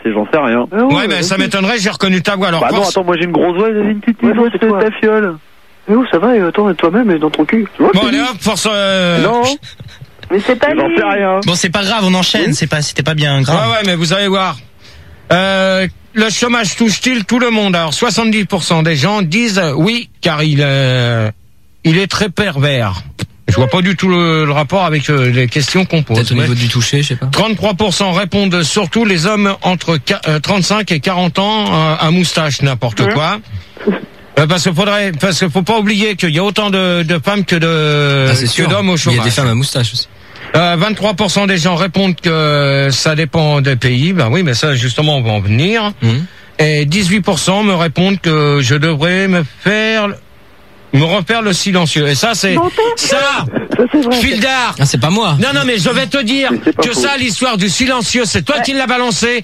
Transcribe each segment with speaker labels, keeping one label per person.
Speaker 1: J'en sais rien.
Speaker 2: Ouais, mais ça m'étonnerait, j'ai reconnu ta voix. Alors,
Speaker 1: bah non, attends, moi j'ai une grosse voix, j'ai une petite voix, c'est ta fiole.
Speaker 3: Mais où ça va, attends, toi-même, dans ton cul.
Speaker 2: Bon, allez hop, force...
Speaker 1: Non.
Speaker 3: Mais c'est pas
Speaker 1: J'en sais rien.
Speaker 4: Bon, c'est pas grave, on enchaîne, c'était pas bien grave.
Speaker 2: Ouais, mais vous allez voir. Le chômage touche-t-il tout le monde? Alors, 70% des gens disent oui, car il est très pervers. Je vois pas du tout le rapport avec les questions qu'on pose.
Speaker 4: Peut-être au niveau du toucher, je sais pas.
Speaker 2: 33% répondent surtout les hommes entre 35 et 40 ans à moustache, n'importe quoi. Parce que faut pas oublier qu'il y a autant de femmes que d'hommes au chômage.
Speaker 4: Il y a des femmes à moustache aussi.
Speaker 2: 23% des gens répondent que ça dépend des pays. Ben oui, mais ça, justement, on va en venir. Et 18% me répondent que je devrais me refaire le silencieux. Et ça, c'est Fildar.
Speaker 4: Ah, c'est pas moi.
Speaker 2: Non, mais je vais te dire que ça, l'histoire du silencieux, c'est toi qui l'as balancé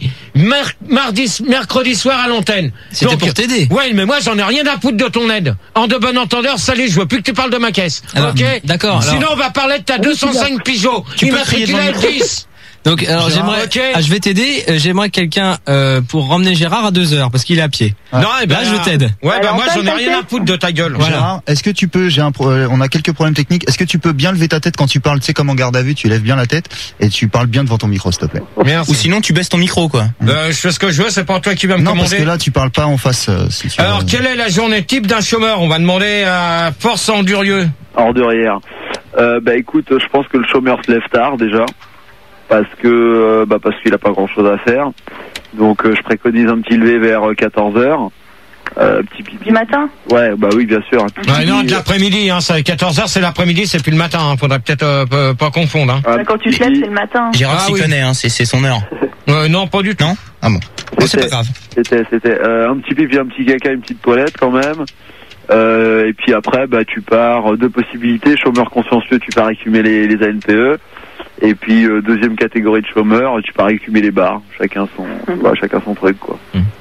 Speaker 2: mercredi soir à l'antenne.
Speaker 4: C'était pour t'aider.
Speaker 2: Ouais, mais moi, j'en ai rien à foutre de ton aide. En de bon entendeur, salut, je veux plus que tu parles de ma caisse.
Speaker 4: Alors,
Speaker 2: ok?
Speaker 4: D'accord.
Speaker 2: Sinon, on va parler de ta 205 Peugeot.
Speaker 4: Tu peux crier devant le micro. 10. Donc, alors, je vais t'aider, j'aimerais quelqu'un, pour ramener Gérard à 2h, parce qu'il est à pied.
Speaker 2: Non,
Speaker 4: là, je t'aide.
Speaker 2: Ouais, bah, moi, j'en ai rien à foutre de ta gueule.
Speaker 5: Voilà. Gérard, est-ce que tu peux, on a quelques problèmes techniques, est-ce que tu peux bien lever ta tête quand tu parles, tu sais, comme en garde à vue, tu lèves bien la tête, et tu parles bien devant ton micro, s'il te plaît.
Speaker 2: Merci.
Speaker 4: Ou sinon, tu baisses ton micro, quoi.
Speaker 2: Je fais ce que je veux, c'est pas toi qui vas me commander.
Speaker 5: Non, parce que là, tu parles pas en face, si tu
Speaker 2: Alors, quelle est la journée type d'un chômeur? On va demander à Force Endurieux.
Speaker 1: Ordurière. Bah, écoute, je pense que le chômeur se lève tard, déjà. Parce qu'il a pas grand chose à faire. Donc je préconise un petit lever vers 14h. Petit pipi.
Speaker 6: Du matin?
Speaker 1: Ouais, bah oui, bien sûr.
Speaker 2: Non, de l'après-midi, hein, 14h c'est l'après-midi, c'est plus le matin, hein. Faudrait peut-être pas confondre, hein.
Speaker 6: Quand tu te lèves, c'est le matin.
Speaker 4: Gérard s'y connaît, hein, c'est son heure.
Speaker 2: Non, pas du tout.
Speaker 4: Non? Ah bon. C'est pas grave.
Speaker 1: C'était un petit pipi, un petit caca, une petite toilette quand même. Et puis après, bah tu pars deux possibilités. Chômeur consciencieux, tu pars écumer les ANPE. Et puis deuxième catégorie de chômeurs, tu pars écumer les bars. Chacun son truc, quoi.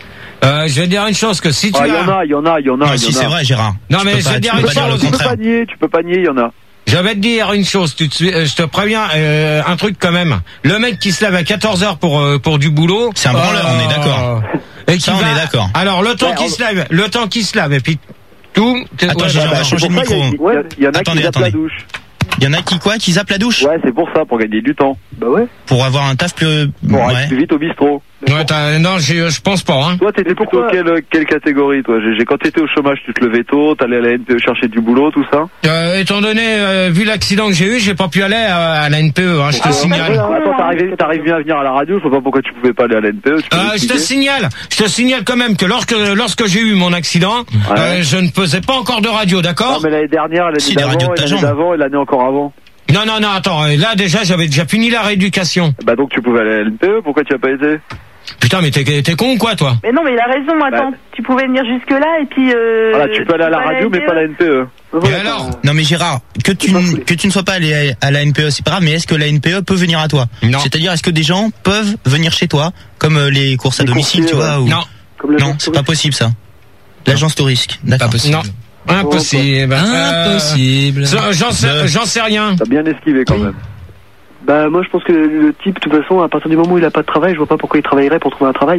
Speaker 2: Je vais dire une chose, que si tu
Speaker 1: il y en a.
Speaker 4: Non, si c'est vrai, Gérard.
Speaker 2: Non, mais je vais dire une chose.
Speaker 1: Tu peux pas nier, il y en a.
Speaker 2: Je vais te dire une chose, je te préviens, un truc quand même. Le mec qui se lève à 14h pour du boulot.
Speaker 4: C'est un branleur, on est d'accord.
Speaker 2: Et
Speaker 4: ça, on est d'accord.
Speaker 2: Alors, le temps qu'il se lève, et puis tout.
Speaker 4: Attends, Gérard, on va changer de micro.
Speaker 1: Il y en a qui zappent la douche.
Speaker 4: Il y en a qui zappent la douche?
Speaker 1: Ouais, c'est pour ça, pour gagner du temps.
Speaker 3: Bah ouais.
Speaker 4: Pour avoir un taf plus...
Speaker 1: Pour aller plus vite au bistrot.
Speaker 2: Ouais, non, je pense pas, hein.
Speaker 1: Toi, t'étais plutôt quelle catégorie, toi? Quand t'étais au chômage, tu te levais tôt, t'allais à la NPE chercher du boulot, tout ça?
Speaker 2: Étant donné, vu l'accident que j'ai eu, j'ai pas pu aller à la NPE, hein, je te signale.
Speaker 1: Attends, t'arrives bien à venir à la radio, je vois pas pourquoi tu pouvais pas aller à la NPE.
Speaker 2: Je te signale quand même que lorsque j'ai eu mon accident, je ne faisais pas encore de radio, d'accord?
Speaker 1: Non, mais l'année dernière, l'année d'avant et l'année encore avant.
Speaker 2: Non, attends, là déjà, j'avais déjà fini la rééducation.
Speaker 1: Bah donc tu pouvais aller à la NPE, pourquoi tu as pas été?
Speaker 2: Putain, mais t'es con ou quoi, toi?
Speaker 6: Mais non, mais il a raison, attends, tu pouvais venir jusque-là et puis...
Speaker 1: Voilà, tu peux aller à la radio, mais pas à la NPE.
Speaker 2: Et alors?
Speaker 4: Non mais Gérard, que tu ne sois pas allé à la NPE, c'est pas grave, mais est-ce que la NPE peut venir à toi?
Speaker 2: Non.
Speaker 4: C'est-à-dire, est-ce que des gens peuvent venir chez toi, comme les courses à domicile, tu vois, ou...
Speaker 2: Non.
Speaker 4: Non, c'est pas possible, ça. L'agence touriste, d'accord.
Speaker 2: Pas possible. Non. Impossible.
Speaker 4: Impossible.
Speaker 2: J'en sais rien.
Speaker 1: T'as bien esquivé quand même.
Speaker 3: Bah moi je pense que le type, de toute façon, à partir du moment où il a pas de travail, je vois pas pourquoi il travaillerait pour trouver un travail.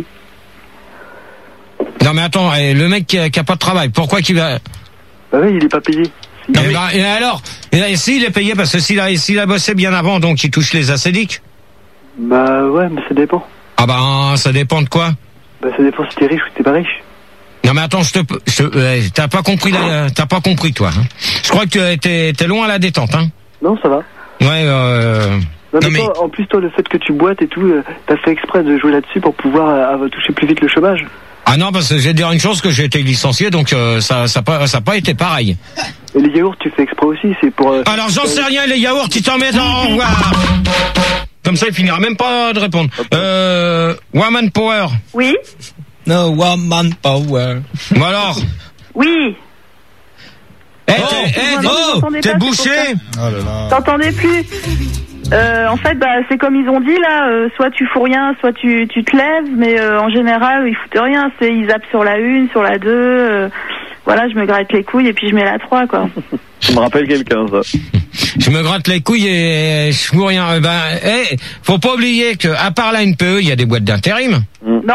Speaker 2: Non mais attends, le mec qui a pas de travail, pourquoi qu'il va...
Speaker 3: Bah oui, il est pas payé.
Speaker 2: Et alors, s'il est payé, parce que s'il a bossé bien avant, donc il touche les acédiques.
Speaker 3: Bah ouais, mais ça dépend.
Speaker 2: Ah bah ça dépend de quoi?
Speaker 3: Bah ça dépend si t'es riche ou si t'es pas riche.
Speaker 2: Non mais attends, t'as pas compris toi. Hein. Je crois que t'es loin à la détente, hein.
Speaker 3: Non, ça va.
Speaker 2: Ouais.
Speaker 3: Non, mais toi, en plus toi, le fait que tu boites et tout, t'as fait exprès de jouer là-dessus pour pouvoir toucher plus vite le chômage.
Speaker 2: Ah non, parce que je vais te dire une chose, que j'ai été licencié, donc ça a pas été pareil.
Speaker 3: Et les yaourts, tu fais exprès aussi, c'est pour...
Speaker 2: Alors j'en sais rien, les yaourts, tu t'en mets dans... Comme ça, il finira même pas de répondre. Woman Power.
Speaker 6: Oui.
Speaker 4: No woman power.
Speaker 2: Ou alors?
Speaker 6: Oui.
Speaker 2: T'es bouché?
Speaker 5: Oh là là.
Speaker 6: T'entendais plus. En fait, bah, c'est comme ils ont dit là, soit tu fous rien, soit tu te lèves, mais en général, ils foutent rien. Ils zappent sur la 1, sur la 2. Voilà, je me gratte les couilles et puis je mets la 3, quoi.
Speaker 1: Ça me rappelle quelqu'un, ça.
Speaker 2: Je me gratte les couilles et je fous rien. Faut pas oublier que à part la NPE, il y a des boîtes d'intérim.
Speaker 6: Non,